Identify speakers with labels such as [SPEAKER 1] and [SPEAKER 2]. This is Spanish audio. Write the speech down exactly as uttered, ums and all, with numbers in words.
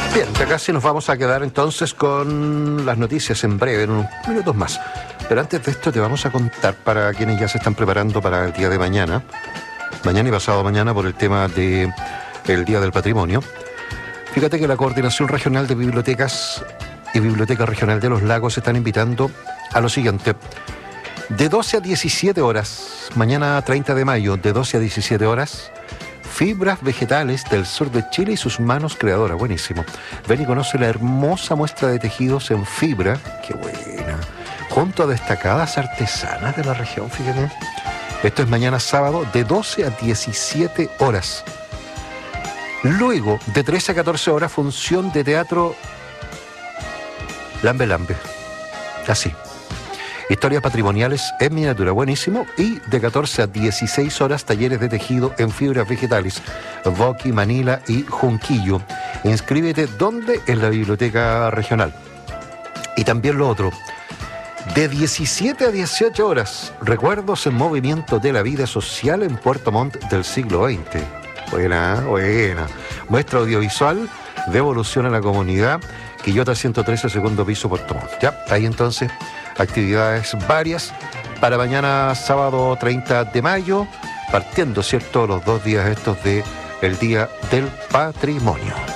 [SPEAKER 1] Bien, ya casi nos vamos a quedar entonces con las noticias en breve, en unos minutos más. Pero antes de esto te vamos a contar, para quienes ya se están preparando para el día de mañana, mañana y pasado mañana, por el tema del Día del Patrimonio. Fíjate que la Coordinación Regional de Bibliotecas y Biblioteca Regional de los Lagos están invitando a lo siguiente. De doce a diecisiete horas, mañana treinta de mayo, de doce a diecisiete horas, fibras vegetales del sur de Chile y sus manos creadoras. Buenísimo. Ven y conoce la hermosa muestra de tejidos en fibra, qué buena, junto a destacadas artesanas de la región, fíjate. Esto es mañana sábado, de doce a diecisiete horas. Luego, de trece a catorce horas, función de teatro Lambe Lambe. Así. Historias patrimoniales en miniatura, buenísimo. Y de catorce a dieciséis horas, talleres de tejido en fibras vegetales, Boqui, Manila y Junquillo. Inscríbete, ¿dónde? En la Biblioteca Regional. Y también lo otro, de diecisiete a dieciocho horas, recuerdos en movimiento de la vida social en Puerto Montt del siglo veinte. Buena, buena. Muestra audiovisual de evolución a la comunidad, Quillota ciento trece, segundo piso, Puerto Montt. Ya, ahí entonces, actividades varias para mañana sábado treinta de mayo, partiendo, ¿cierto?, los dos días estos de el Día del Patrimonio.